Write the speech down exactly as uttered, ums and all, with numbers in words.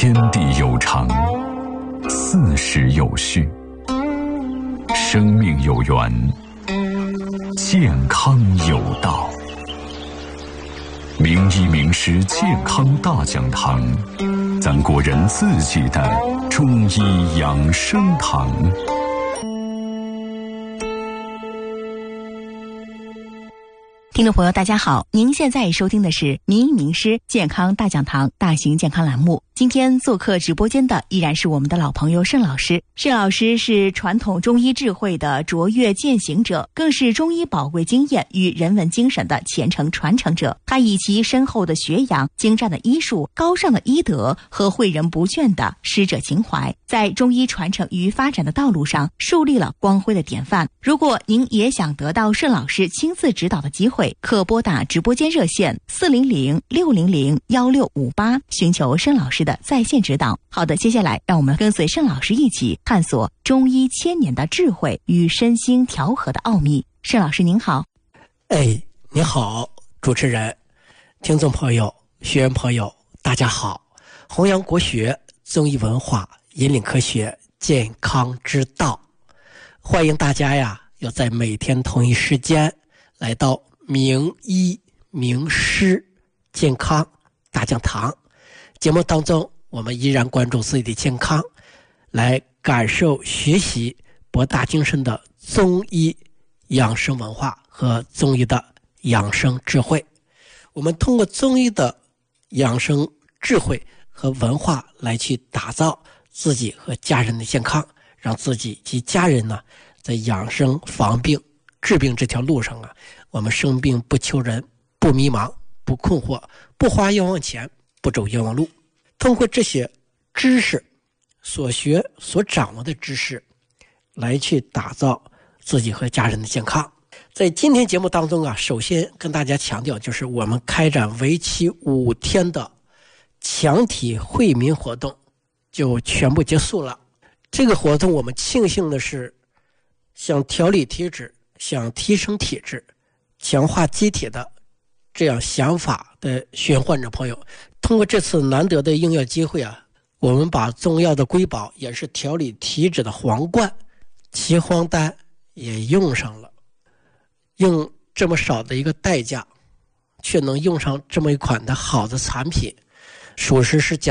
天地有常，四时有序，生命有源，健康有道。名医名师健康大讲堂，咱国人自己的中医养生堂。 听众朋友大家好，您现在收听的是名医名师健康大讲堂大型健康栏目。今天做客直播间的依然是我们的老朋友盛老师。盛老师是传统中医智慧的卓越践行者，更是中医宝贵经验与人文精神的虔诚传承者。他以其深厚的学养、精湛的医术、高尚的医德和诲人不倦的师者情怀，在中医传承与发展的道路上树立了光辉的典范。如果您也想得到盛老师亲自指导的机会，可拨打直播间热线四零零六零零幺六五八，寻求盛老师的在线指导。好的，接下来让我们跟随盛老师一起探索中医千年的智慧与身心调和的奥秘。盛老师您好。 哎，你好，主持人，听众朋友、学员朋友，大家好。弘扬国学、中医文化，引领科学健康之道，欢迎大家呀，要在每天同一时间来到名医名师健康大讲堂节目当中，我们依然关注自己的健康，来感受学习博大精深的中医养生文化和中医的养生智慧。我们通过中医的养生智慧和文化来去打造自己和家人的健康，让自己及家人呢，在养生防病治病这条路上啊，我们生病不求人，不迷茫，不困惑，不花冤枉钱，不走冤枉路。通过这些知识，所学所掌握的知识，来去打造自己和家人的健康。在今天节目当中啊，首先跟大家强调，就是我们开展为期五天的强体惠民活动就全部结束了。这个活动我们庆幸的是，想调理体质、想提升体质、强化机体的这样想法的学员患者朋友，通过这次难得的应用机会啊，我们把中药的瑰宝，也是调理体质的皇冠岐黄丹也用上了。用这么少的一个代价，却能用上这么一款的好的产品，属实是讲